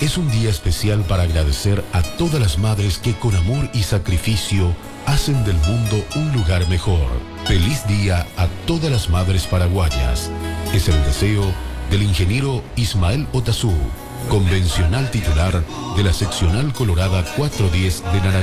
Es un día especial para agradecer a todas las madres que con amor y sacrificio hacen del mundo un lugar mejor. Feliz día a todas las madres paraguayas. Es el deseo del ingeniero Ismael Otazú, convencional titular de la seccional colorada 410 de Naranjal.